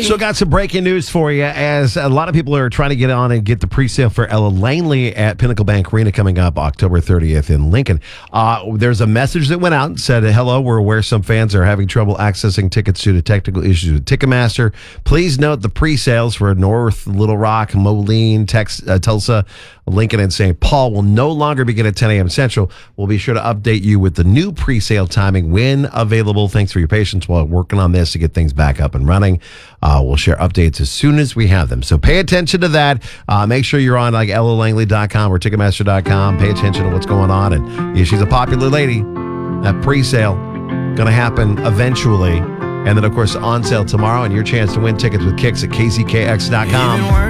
So got some breaking news for you, as a lot of people are trying to get on and get the pre-sale for Ella Langley at Pinnacle Bank Arena coming up October 30th in Lincoln. There's a message that went out and said, hello, we're aware some fans are having trouble accessing tickets due to technical issues with Ticketmaster. Please note the pre-sales for North, Little Rock, Moline, Tulsa, Lincoln, and St. Paul will no longer begin at 10 a.m. Central. We'll be sure to update you with the new pre-sale timing when available. Thanks for your patience while working on this to get things back up and running. We'll share updates as soon as we have them. So pay attention to that. Make sure you're on like ellalangley.com or Ticketmaster.com. Pay attention to what's going on. And yeah, she's a popular lady. That pre-sale going to happen eventually. And then, of course, on sale tomorrow. And your chance to win tickets with Kicks at KZKX.com.